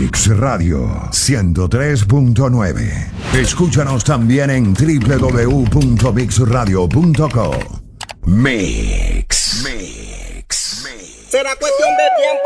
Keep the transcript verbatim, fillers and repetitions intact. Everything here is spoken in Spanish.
Mix Radio ciento tres punto nueve. Escúchanos también en doble u doble u doble u punto mix radio punto com. Mix. Mix. Será cuestión de tiempo